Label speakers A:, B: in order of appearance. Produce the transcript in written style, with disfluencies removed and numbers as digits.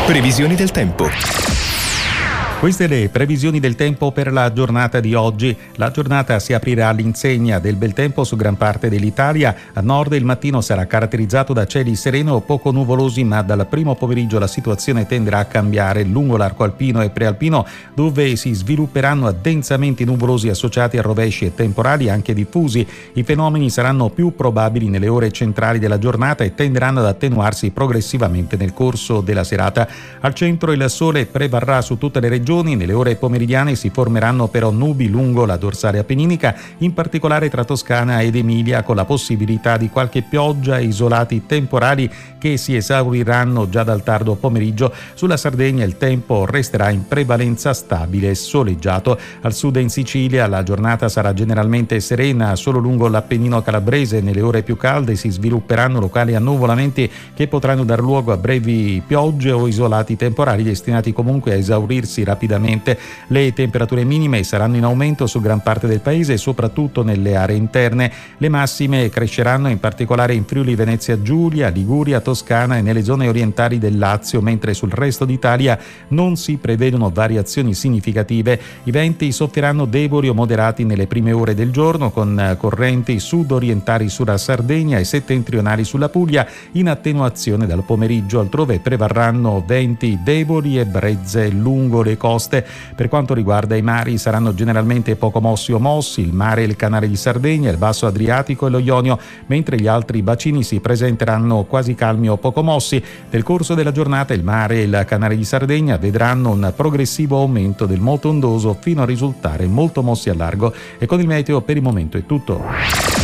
A: Previsioni del tempo.
B: Queste le previsioni del tempo per la giornata di oggi. La giornata si aprirà all'insegna del bel tempo su gran parte dell'Italia. A nord il mattino sarà caratterizzato da cieli sereni o poco nuvolosi, ma dal primo pomeriggio la situazione tenderà a cambiare lungo l'arco alpino e prealpino, dove si svilupperanno addensamenti nuvolosi associati a rovesci e temporali anche diffusi. I fenomeni saranno più probabili nelle ore centrali della giornata e tenderanno ad attenuarsi progressivamente nel corso della serata. Al centro il sole prevarrà su tutte le regioni. Nelle ore pomeridiane si formeranno però nubi lungo la dorsale appenninica, in particolare tra Toscana ed Emilia, con la possibilità di qualche pioggia e isolati temporali che si esauriranno già dal tardo pomeriggio. Sulla Sardegna il tempo resterà in prevalenza stabile e soleggiato. Al sud e in Sicilia la giornata sarà generalmente serena. Solo lungo l'Appennino calabrese nelle ore più calde si svilupperanno locali annuvolamenti che potranno dar luogo a brevi piogge o isolati temporali destinati comunque a esaurirsi rapidamente. Le temperature minime saranno in aumento su gran parte del paese, soprattutto nelle aree interne. Le massime cresceranno in particolare in Friuli Venezia Giulia, Liguria, Toscana e nelle zone orientali del Lazio, mentre sul resto d'Italia non si prevedono variazioni significative. I venti soffieranno deboli o moderati nelle prime ore del giorno, con correnti sud-orientali sulla Sardegna e settentrionali sulla Puglia, in attenuazione dal pomeriggio. Altrove prevarranno venti deboli e brezze lungo le coste. Per quanto riguarda i mari, saranno generalmente poco mossi o mossi il mare e il canale di Sardegna, il basso Adriatico e lo Ionio, mentre gli altri bacini si presenteranno quasi calmi o poco mossi. Nel corso della giornata il mare e il canale di Sardegna vedranno un progressivo aumento del moto ondoso fino a risultare molto mossi al largo. E con il meteo per il momento è tutto.